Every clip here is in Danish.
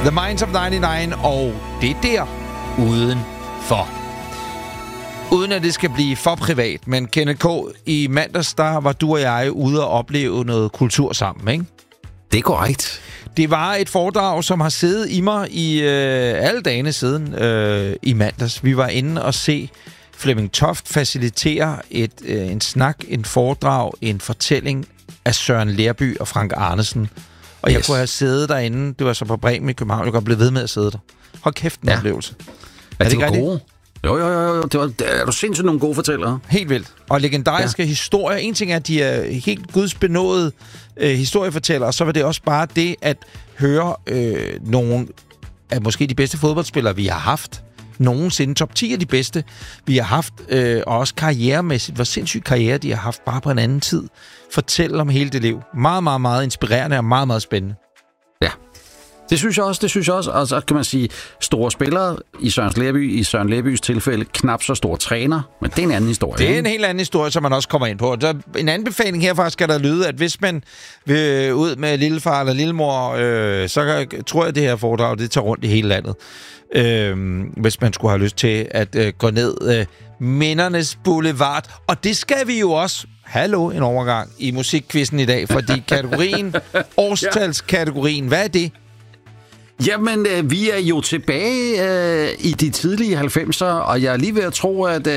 The Minds of 99, og det er der udenfor. Uden at det skal blive for privat, men Kenneth K., i mandags, der var du og jeg ude og opleve noget kultur sammen, ikke? Det er korrekt. Det var et foredrag, som har siddet i mig i alle dagene siden i mandags. Vi var inde og se Flemming Toft facilitere en snak, en foredrag, en fortælling af Søren Lerby og Frank Arnesen. Og jeg kunne have siddet derinde. Det var så på Bremen i København. Jeg kunne blive ved med at sidde der. Hold kæft, en oplevelse. Er det ikke gode? Jo. Er du sindssygt nogle gode fortællere? Helt vildt. Og legendariske historier. En ting er, at de er helt gudsbenåede historiefortællere, så var det også bare det at høre nogle af måske de bedste fodboldspillere, vi har haft. Nogensinde. Top 10 af de bedste, vi har haft. Og også karrieremæssigt. Hvor sindssygt karriere de har haft bare på en anden tid. Fortælle om hele det liv. Meget, meget, meget inspirerende og meget, meget spændende. Ja. Det synes jeg også. Og så kan man sige, store spillere i Søren Lerbys tilfælde, knap så stor træner, men det er en anden historie. Det er en helt anden historie, som man også kommer ind på. Der, en anbefaling herfra skal der lyde, at hvis man vil ud med lillefar eller lillemor, så tror jeg, at det her foredrag, det tager rundt i hele landet. Hvis man skulle have lyst til at gå ned Mindernes Boulevard. Og det skal vi jo også. Hallo, en overgang i musikquizzen i dag, fordi kategorien, årstalskategorien, hvad er det? Jamen, vi er jo tilbage i de tidlige 90'er, og jeg er lige ved at tro, at...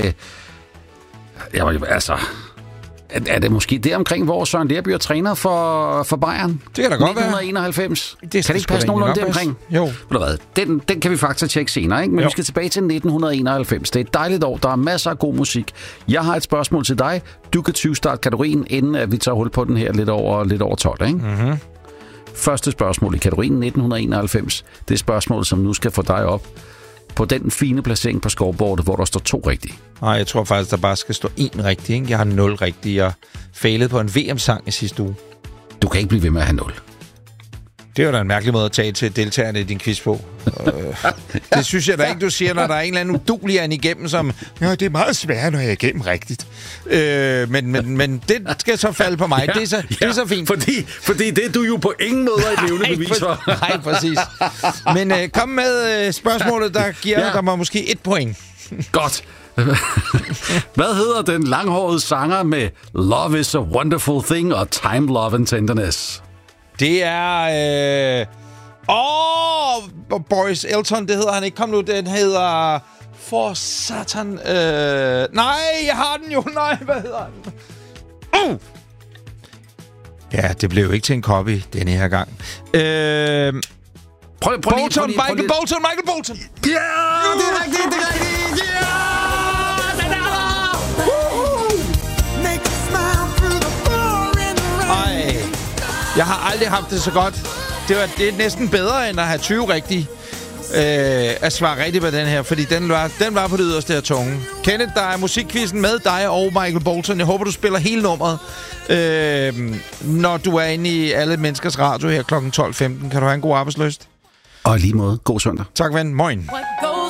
er det måske der omkring, hvor Søren Lerby er træner for Bayern? Det kan da godt være. 1991. Kan det ikke passe nogenlunde der omkring? Jo. Den kan vi faktisk tjekke senere, ikke? Men vi skal tilbage til 1991. Det er et dejligt år. Der er masser af god musik. Jeg har et spørgsmål til dig. Du kan 20-starte kategorien, inden at vi tager hul på den her lidt over 12, ikke? Mhm. Første spørgsmål i kategorien 1991. Det er spørgsmålet, som nu skal få dig op på den fine placering på scoreboardet, hvor der står 2 rigtige. Nej, jeg tror faktisk, der bare skal stå 1 rigtig, ikke? Jeg har 0 rigtige. Jeg failede på en VM-sang i sidste uge. Du kan ikke blive ved med at have 0. Det er jo da en mærkelig måde at tage til deltagerne i din quiz på. Det synes jeg da ikke, du siger, når der er en eller anden udulig an igennem, som... Ja, det er meget sværere, når jeg er igennem rigtigt. Men det skal så falde på mig. Det er så fint. Fordi det er du jo på ingen måde et levende bevis for. Nej, præcis. Men kom med spørgsmålet, der giver der mig måske 1 point. Godt. Hvad hedder den langhårede sanger med Love is a Wonderful Thing og Time, Love and Tenderness? Det er... Boris Elton, det hedder han ikke. Kom nu, den hedder... For satan... Nej, jeg har den jo. Nej, hvad hedder den? Ja, det blev jo ikke til en copy denne her gang. Prøv Michael Bolton! Ja, det er rigtigt, Ej, jeg har aldrig haft det så godt. Det er næsten bedre, end at have 20 rigtige. At svare rigtigt på den her, fordi den var på det yderste af tunge. Kenneth, der er musikquizzen med dig og Michael Bolton. Jeg håber, du spiller hele nummeret, når du er inde i Alle Menneskers Radio her kl. 12.15. Kan du have en god arbejdslyst? Og lige måde. God søndag. Tak, ven. Moin.